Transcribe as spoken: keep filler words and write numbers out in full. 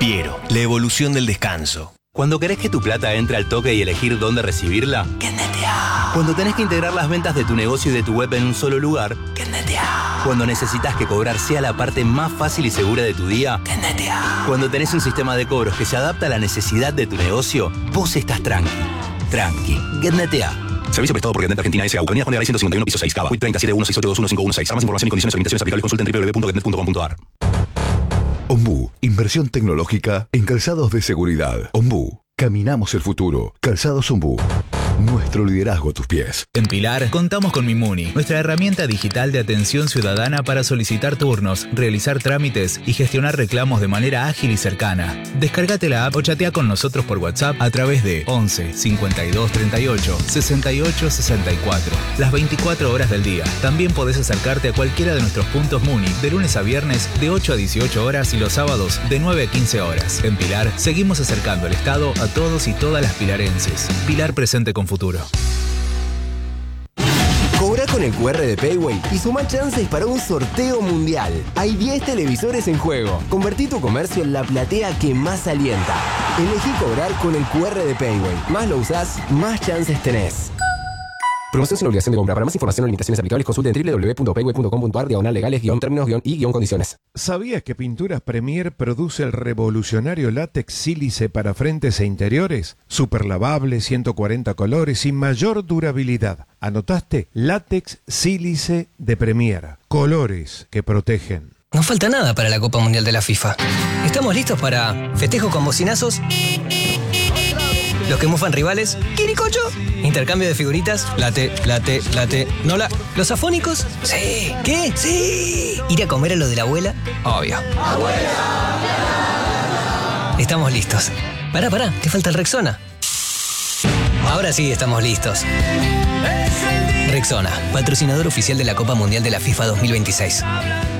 Piero, la evolución del descanso. Cuando querés que tu plata entre al toque y elegir dónde recibirla, Kennetea. Cuando tenés que integrar las ventas de tu negocio y de tu web en un solo lugar, Kennetea. Cuando necesitas que cobrar sea la parte más fácil y segura de tu día, Kennetea. Cuando tenés un sistema de cobros que se adapta a la necesidad de tu negocio, vos estás tranqui. Tranqui. Kennetea. Servicio prestado por Getnet Argentina S A. Avenida Juan de Garay ciento cincuenta y uno, piso seis, Cava. Hoy treinta, siete uno seis ocho dos uno cinco uno seis. Para más información y condiciones y limitaciones aplicables, consulta en doble u doble u doble u punto getnet punto com punto a r. Ombú, inversión tecnológica en calzados de seguridad. Ombú, caminamos el futuro. Calzados Ombú. Nuestro liderazgo a tus pies. En Pilar contamos con Mimuni, nuestra herramienta digital de atención ciudadana para solicitar turnos, realizar trámites y gestionar reclamos de manera ágil y cercana. Descárgate la app o chatea con nosotros por WhatsApp a través de once cincuenta y dos treinta y ocho sesenta y ocho sesenta y cuatro. Las veinticuatro horas del día. También podés acercarte a cualquiera de nuestros puntos Muni de lunes a viernes de ocho a dieciocho horas y los sábados de nueve a quince horas. En Pilar seguimos acercando el Estado a todos y todas las pilarenses. Pilar presente con futuro. Cobra con el cu erre de Payway y suma chances para un sorteo mundial. Hay diez televisores en juego. Convertí tu comercio en la platea que más alienta. Elegí cobrar con el cu erre de Payway. Más lo usás, más chances tenés. Promoción sin obligación de compra. Para más información o limitaciones aplicables, consulte en doble u doble u doble u punto payway punto com punto a r diagonal legales guión términos guión y guión condiciones. ¿Sabías que Pinturas Premier produce el revolucionario látex sílice para frentes e interiores? Super lavable, ciento cuarenta colores y mayor durabilidad. ¿Anotaste? Látex sílice de Premier. Colores que protegen. No falta nada para la Copa Mundial de la FIFA. Estamos listos para festejo con bocinazos, los que mufan rivales, ¡quiricocho! Intercambio de figuritas, late, late, late, nola. ¿Los afónicos? Sí. ¿Qué? Sí. ¿Ir a comer a lo de la abuela? Obvio. ¡Abuela! Estamos listos. Pará, pará, te falta el Rexona. Ahora sí estamos listos. Rexona, patrocinador oficial de la Copa Mundial de la FIFA dos mil veintiséis.